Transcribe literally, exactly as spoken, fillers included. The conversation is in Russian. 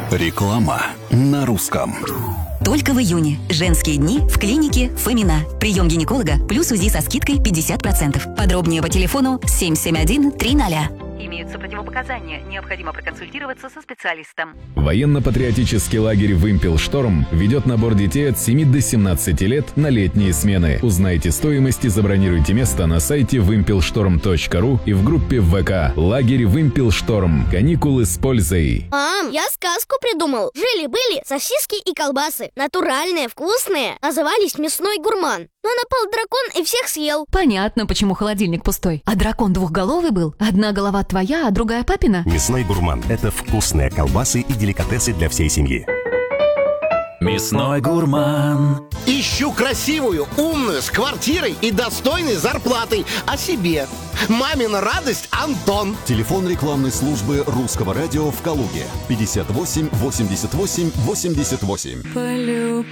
Реклама на русском. Только в июне. Женские дни в клинике Фомина. Прием гинеколога плюс УЗИ со скидкой пятьдесят процентов. Подробнее по телефону семь семь один три ноль. Имеются противопоказания. Необходимо проконсультироваться со специалистом. Военно-патриотический лагерь «Вымпел-Шторм» ведет набор детей от семи до семнадцати лет на летние смены. Узнайте стоимость и забронируйте место на сайте вымпел шторм точка ру и в группе ВК «Лагерь Вымпел-Шторм». Каникулы с пользой. Мам, я сказку придумал. Жили-были сосиски и колбасы. Натуральные, вкусные. Назывались «Мясной гурман». Но напал дракон и всех съел. Понятно, почему холодильник пустой. А дракон двухголовый был? Одна голова твоя, а другая папина? Мясной гурман – это вкусные колбасы и деликатесы для всей семьи. Мясной гурман. Ищу красивую, умную, с квартирой и достойной зарплатой. О себе. Мамина радость Антон. Телефон рекламной службы Русского радио в Калуге. пятьдесят восемь восемьдесят восемь восемьдесят восемь.